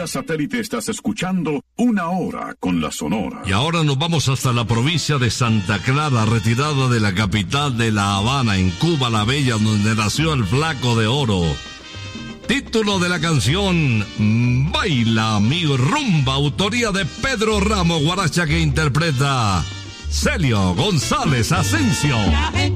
vía satélite estás escuchando Una Hora con la Sonora. Y ahora nos vamos hasta la provincia de Santa Clara, retirada de la capital de La Habana, en Cuba la Bella, donde nació el Flaco de Oro. Título de la canción, Baila mi rumba, autoría de Pedro Ramos, guaracha que interpreta Celio González Asensio.